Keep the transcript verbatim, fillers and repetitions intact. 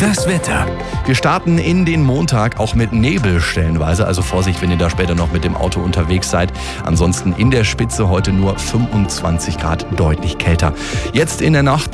Das Wetter. Wir starten in den Montag auch mit Nebel stellenweise, also Vorsicht, wenn ihr da später noch mit dem Auto unterwegs seid. Ansonsten in der Spitze heute nur fünfundzwanzig Grad, deutlich kälter. Jetzt in der Nacht